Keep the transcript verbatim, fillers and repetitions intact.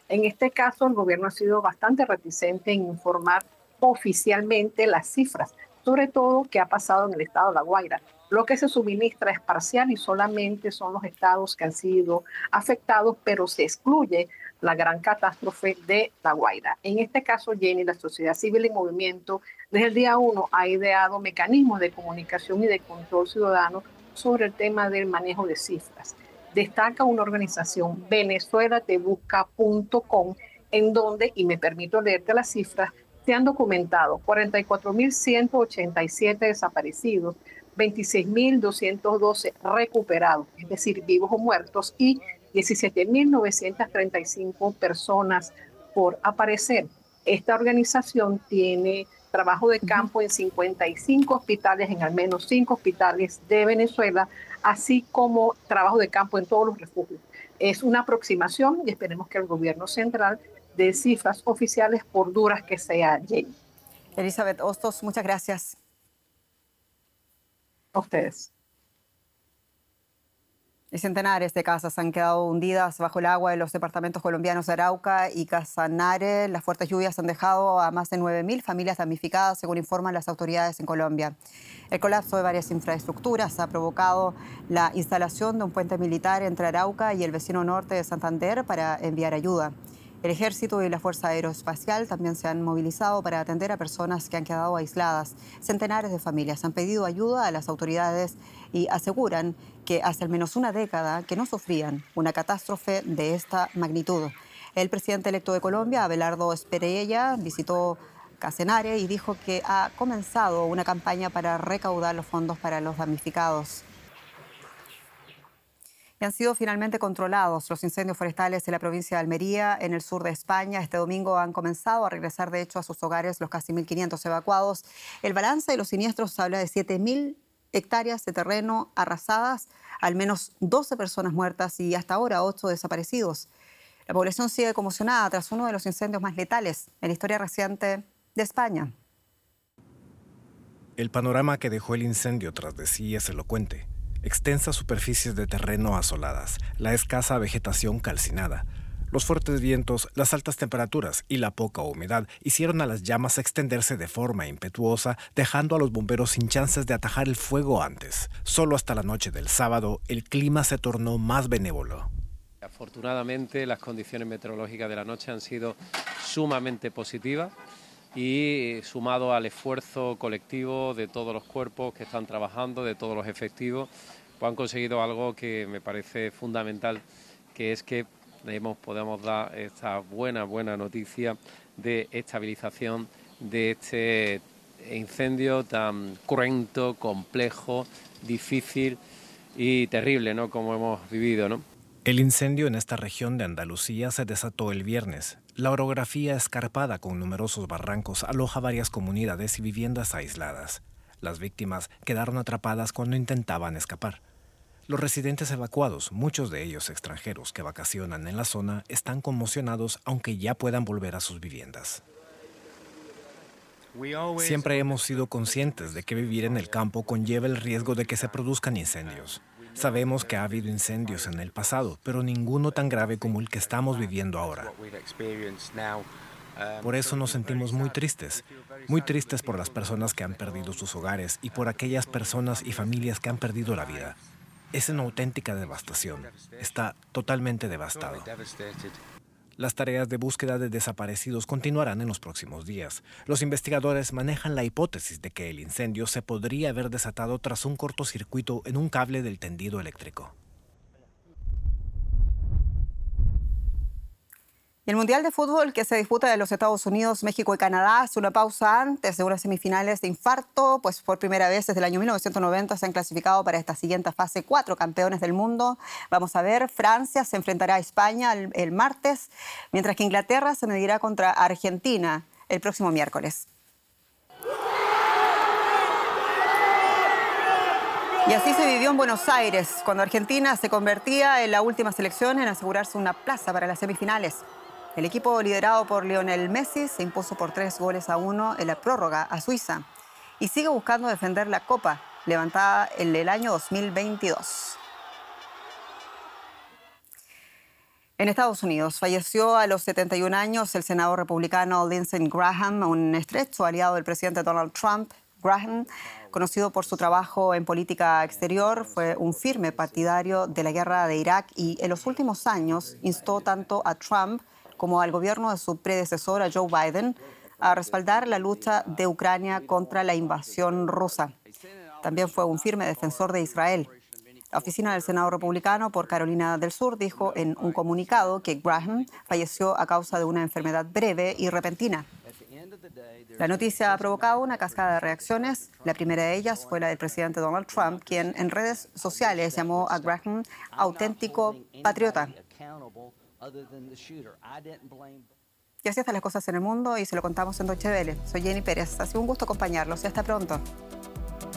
En este caso, el gobierno ha sido bastante reticente en informar oficialmente las cifras, sobre todo qué ha pasado en el estado de La Guaira. Lo que se suministra es parcial y solamente son los estados que han sido afectados, pero se excluye la gran catástrofe de La Guaira. En este caso, Jenny, la sociedad civil en movimiento, desde el día uno ha ideado mecanismos de comunicación y de control ciudadano sobre el tema del manejo de cifras. Destaca una organización, venezuela te busca punto com, en donde, y me permito leerte las cifras, se han documentado cuarenta y cuatro mil ciento ochenta y siete desaparecidos, veintiséis mil doscientos doce recuperados, es decir, vivos o muertos, y diecisiete mil novecientas treinta y cinco personas por aparecer. Esta organización tiene trabajo de campo en cincuenta y cinco hospitales, en al menos cinco hospitales de Venezuela, así como trabajo de campo en todos los refugios. Es una aproximación y esperemos que el gobierno central dé cifras oficiales, por duras que sea, Jenny. Elizabeth Hostos, muchas gracias. A ustedes. Y centenares de casas han quedado hundidas bajo el agua en los departamentos colombianos de Arauca y Casanare. Las fuertes lluvias han dejado a más de nueve mil familias damnificadas, según informan las autoridades en Colombia. El colapso de varias infraestructuras ha provocado la instalación de un puente militar entre Arauca y el vecino norte de Santander para enviar ayuda. El Ejército y la Fuerza Aeroespacial también se han movilizado para atender a personas que han quedado aisladas. Centenares de familias han pedido ayuda a las autoridades y aseguran que hace al menos una década que no sufrían una catástrofe de esta magnitud. El presidente electo de Colombia, Abelardo Esperella, visitó Casanare y dijo que ha comenzado una campaña para recaudar los fondos para los damnificados. Y han sido finalmente controlados los incendios forestales en la provincia de Almería, en el sur de España. Este domingo han comenzado a regresar, de hecho, a sus hogares los casi mil quinientos evacuados. El balance de los siniestros habla de siete mil hectáreas de terreno arrasadas, al menos doce personas muertas y hasta ahora ocho desaparecidos. La población sigue conmocionada tras uno de los incendios más letales en la historia reciente de España. El panorama que dejó el incendio tras de sí es elocuente. Extensas superficies de terreno asoladas, la escasa vegetación calcinada, los fuertes vientos, las altas temperaturas y la poca humedad hicieron a las llamas extenderse de forma impetuosa, dejando a los bomberos sin chances de atajar el fuego antes. Solo hasta la noche del sábado, el clima se tornó más benévolo. Afortunadamente, las condiciones meteorológicas de la noche han sido sumamente positivas y, sumado al esfuerzo colectivo de todos los cuerpos que están trabajando, de todos los efectivos, pues han conseguido algo que me parece fundamental, que es que hemos, podemos dar esta buena, buena noticia de estabilización de este incendio tan cruento, complejo, difícil y terrible, ¿no?, como hemos vivido, ¿no? El incendio en esta región de Andalucía se desató el viernes. La orografía escarpada con numerosos barrancos aloja varias comunidades y viviendas aisladas. Las víctimas quedaron atrapadas cuando intentaban escapar. Los residentes evacuados, muchos de ellos extranjeros que vacacionan en la zona, están conmocionados aunque ya puedan volver a sus viviendas. Siempre hemos sido conscientes de que vivir en el campo conlleva el riesgo de que se produzcan incendios. Sabemos que ha habido incendios en el pasado, pero ninguno tan grave como el que estamos viviendo ahora. Por eso nos sentimos muy tristes, muy tristes por las personas que han perdido sus hogares y por aquellas personas y familias que han perdido la vida. Es una auténtica devastación. Está totalmente devastado. Las tareas de búsqueda de desaparecidos continuarán en los próximos días. Los investigadores manejan la hipótesis de que el incendio se podría haber desatado tras un cortocircuito en un cable del tendido eléctrico. Y el Mundial de Fútbol que se disputa en los Estados Unidos, México y Canadá hace una pausa antes de unas semifinales de infarto, pues por primera vez desde el año mil novecientos noventa se han clasificado para esta siguiente fase cuatro campeones del mundo. Vamos a ver, Francia se enfrentará a España el, el martes, mientras que Inglaterra se medirá contra Argentina el próximo miércoles. Y así se vivió en Buenos Aires, cuando Argentina se convertía en la última selección en asegurarse una plaza para las semifinales. El equipo liderado por Lionel Messi se impuso por tres goles a uno en la prórroga a Suiza y sigue buscando defender la copa levantada en el año dos mil veintidós. En Estados Unidos falleció a los setenta y un años el senador republicano Lindsey Graham, un estrecho aliado del presidente Donald Trump. Graham, conocido por su trabajo en política exterior, fue un firme partidario de la guerra de Irak y en los últimos años instó tanto a Trump como al gobierno de su predecesor, a Joe Biden, a respaldar la lucha de Ucrania contra la invasión rusa. También fue un firme defensor de Israel. La oficina del senador republicano por Carolina del Sur dijo en un comunicado que Graham falleció a causa de una enfermedad breve y repentina. La noticia ha provocado una cascada de reacciones. La primera de ellas fue la del presidente Donald Trump, quien en redes sociales llamó a Graham auténtico patriota. Y así están las cosas en el mundo y se lo contamos en Deutsche Welle. Soy Jenny Pérez. Ha sido un gusto acompañarlos y hasta pronto.